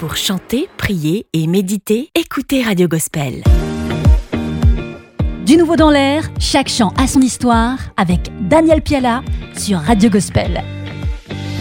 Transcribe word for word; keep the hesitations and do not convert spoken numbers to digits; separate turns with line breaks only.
Pour chanter, prier et méditer, écoutez Radio Gospel.
Du nouveau dans l'air, chaque chant a son histoire avec Daniel Piala sur Radio Gospel.